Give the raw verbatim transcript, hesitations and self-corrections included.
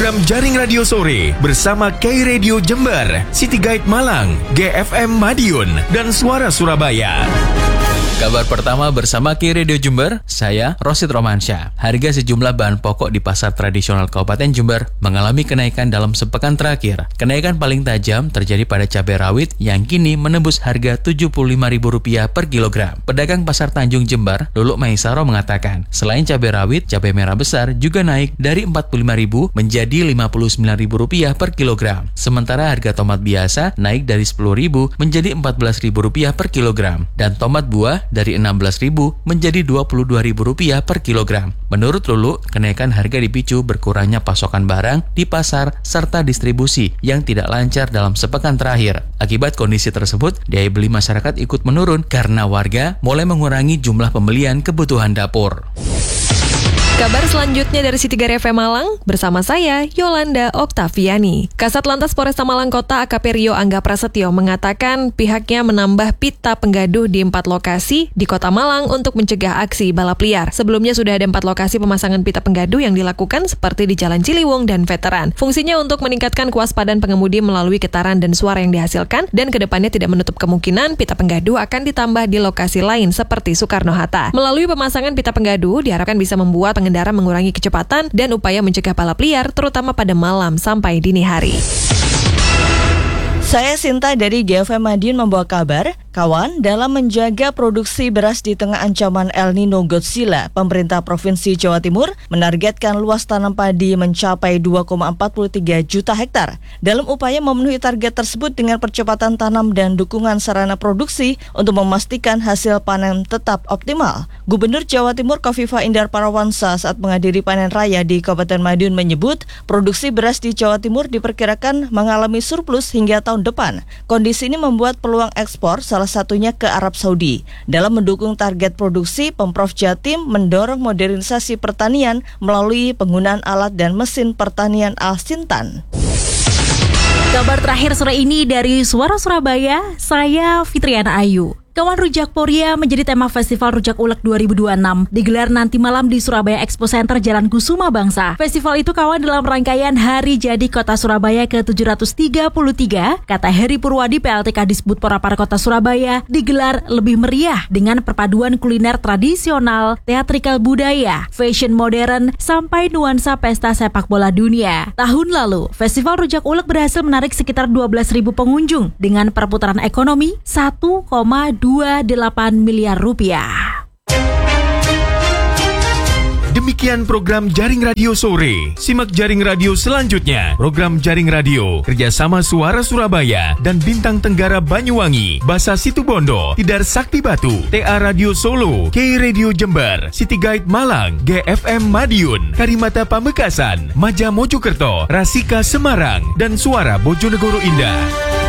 program Jaring Radio Sore bersama K Radio Jember, City Guide Malang, G F M Madiun, dan Suara Surabaya. Kabar pertama bersama K Radio Jember, saya Rosid Romansyah. Harga sejumlah bahan pokok di pasar tradisional Kabupaten Jember mengalami kenaikan dalam sepekan terakhir. Kenaikan paling tajam terjadi pada cabai rawit yang kini menembus harga tujuh puluh lima ribu rupiah per kilogram. Pedagang pasar Tanjung Jember, Luluk Maisaro mengatakan, selain cabai rawit, cabai merah besar juga naik dari empat puluh lima ribu menjadi lima puluh sembilan ribu rupiah per kilogram. Sementara harga tomat biasa naik dari sepuluh ribu menjadi empat belas ribu rupiah per kilogram. Dan tomat buah dari enam belas ribu menjadi dua puluh dua ribu rupiah per kilogram. Menurut Lulu, kenaikan harga dipicu berkurangnya pasokan barang di pasar serta distribusi yang tidak lancar dalam sepekan terakhir. Akibat kondisi tersebut, daya beli masyarakat ikut menurun karena warga mulai mengurangi jumlah pembelian kebutuhan dapur. Kabar selanjutnya dari City Guide F M Malang bersama saya, Yolanda Oktaviani. Kasat Lantas Polresta Malang Kota A K P Rio Angga Prasetyo mengatakan pihaknya menambah pita penggaduh di empat lokasi di Kota Malang untuk mencegah aksi balap liar. Sebelumnya sudah ada empat lokasi pemasangan pita penggaduh yang dilakukan seperti di Jalan Ciliwung dan Veteran. Fungsinya untuk meningkatkan kewaspadaan pengemudi melalui getaran dan suara yang dihasilkan, dan kedepannya tidak menutup kemungkinan pita penggaduh akan ditambah di lokasi lain seperti Soekarno-Hatta. Melalui pemasangan pita penggaduh diharapkan bisa membuat pengendara mengurangi kecepatan dan upaya mencegah balap liar terutama pada malam sampai dini hari. Saya Sinta dari G F M Madiun membawa kabar, kawan, dalam menjaga produksi beras di tengah ancaman El Nino Godzilla, pemerintah Provinsi Jawa Timur menargetkan luas tanam padi mencapai dua koma empat tiga juta hektar. Dalam upaya memenuhi target tersebut dengan percepatan tanam dan dukungan sarana produksi untuk memastikan hasil panen tetap optimal, Gubernur Jawa Timur Khofifah Indar Parawansa saat menghadiri panen raya di Kabupaten Madiun menyebut produksi beras di Jawa Timur diperkirakan mengalami surplus hingga tahun depan. Kondisi ini membuat peluang ekspor salah satunya ke Arab Saudi. Dalam mendukung target produksi, Pemprov Jatim mendorong modernisasi pertanian melalui penggunaan alat dan mesin pertanian Al-Sintan. Kabar terakhir sore ini dari Suara Surabaya, saya Fitriana Ayu. Kawan Rujak Poria menjadi tema Festival Rujak Ulek dua ribu dua puluh enam digelar nanti malam di Surabaya Expo Center Jalan Kusuma Bangsa. Festival itu kawan dalam rangkaian Hari Jadi Kota Surabaya ke tujuh ratus tiga puluh tiga, kata Heri Purwadi P L T K Disbud Porapar Kota Surabaya, digelar lebih meriah dengan perpaduan kuliner tradisional, teatrikal budaya, fashion modern, sampai nuansa pesta sepak bola dunia. Tahun lalu, Festival Rujak Ulek berhasil menarik sekitar dua belas ribu pengunjung dengan perputaran ekonomi satu koma dua delapan miliar rupiah. Demikian program Jaring Radio Sore. Simak Jaring Radio selanjutnya. Program Jaring Radio kerjasama Suara Surabaya dan Bintang Tenggara Banyuwangi, Basa Situbondo, Tidar Sakti Batu, T A Radio Solo, K Radio Jember, City Guide Malang, G F M Madiun, Karimata Pamekasan, Maja Mojokerto, Rasika Semarang, dan Suara Bojonegoro Indah.